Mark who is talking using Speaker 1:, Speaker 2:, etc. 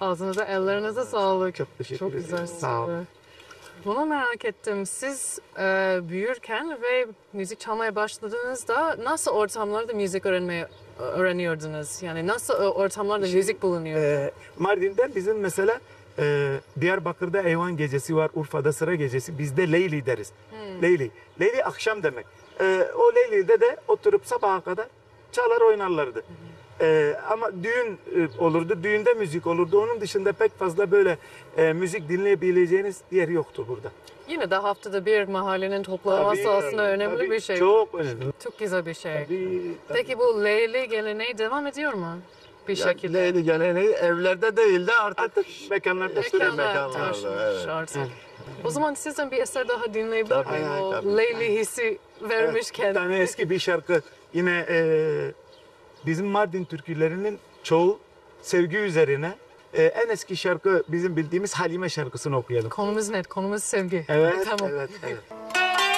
Speaker 1: Ağzınıza, ellerinize sağlık.
Speaker 2: Çok teşekkür
Speaker 1: Çok
Speaker 2: ederim.
Speaker 1: güzel.
Speaker 2: Sağ olun.
Speaker 1: Bunu merak ettim. Siz büyürken ve müzik çalmaya başladığınızda nasıl ortamlarda müzik öğreniyordunuz? Yani nasıl ortamlarda müzik bulunuyor?
Speaker 2: Mardin'den bizim mesela Diyarbakır'da Eyvan Gecesi var, Urfa'da Sıra Gecesi. Bizde Leyli deriz. Leyli. Leyli akşam demek. O Leyli'de de oturup sabaha kadar çalar oynarlardı. Ama düğün olurdu, düğünde müzik olurdu. Onun dışında pek fazla böyle müzik dinleyebileceğiniz yer yoktu burada.
Speaker 1: Yine de haftada bir mahallenin toplanması
Speaker 2: Tabii,
Speaker 1: aslında önemli
Speaker 2: tabii,
Speaker 1: bir şey.
Speaker 2: Çok önemli.
Speaker 1: Çok güzel bir şey.
Speaker 2: Tabii.
Speaker 1: Peki bu Leyli geleneği devam ediyor mu? Bir şekilde.
Speaker 3: Leyli geleneği evlerde değil de
Speaker 2: Artık mekanlarda
Speaker 3: mekanlarda, evet.
Speaker 1: Artık. O zaman sizden bir eser daha dinleyebilir
Speaker 3: Tabii,
Speaker 1: miyim? O
Speaker 3: tabii.
Speaker 1: Leyli hissi vermişken.
Speaker 2: Bir tane eski bir şarkı yine bizim Mardin türkülerinin çoğu sevgi üzerine. En eski şarkı bizim bildiğimiz Halime şarkısını okuyalım.
Speaker 1: Konumuz net, konumuz sevgi.
Speaker 2: Evet,
Speaker 1: Tamam.
Speaker 2: evet.